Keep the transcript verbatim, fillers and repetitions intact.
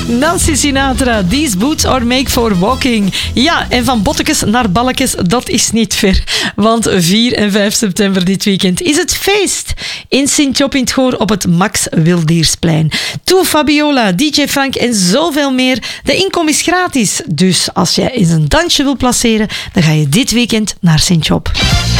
Nancy Sinatra, These Boots Are Made for Walking. Ja, en van Bottekes naar Balkes, dat is niet ver. Want vier en vijf september dit weekend is het feest in Sint-Job in het Goor op het Max Wildiersplein. Toe Fabiola, D J Frank en zoveel meer. De inkom is gratis. Dus als jij eens een dansje wil placeren, dan ga je dit weekend naar Sint-Job.